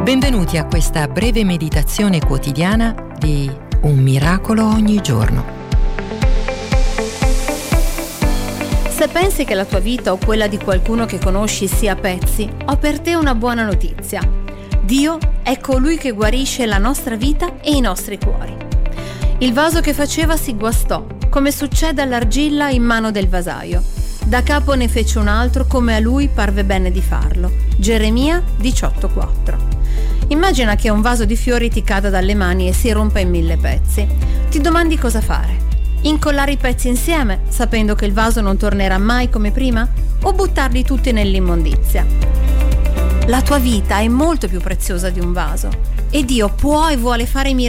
Benvenuti a questa breve meditazione quotidiana di Un miracolo ogni giorno. Se pensi che la tua vita o quella di qualcuno che conosci sia a pezzi, ho per te una buona notizia. Dio è colui che guarisce la nostra vita e i nostri cuori. Il vaso che faceva si guastò, come succede all'argilla in mano del vasaio. Da capo ne fece un altro come a lui parve bene di farlo. Geremia 18,4. Immagina che un vaso di fiori ti cada dalle mani e si rompa in 1000 pezzi. Ti domandi cosa fare? Incollare i pezzi insieme, sapendo che il vaso non tornerà mai come prima? O buttarli tutti nell'immondizia? La tua vita è molto più preziosa di un vaso e Dio può e vuole fare miracoli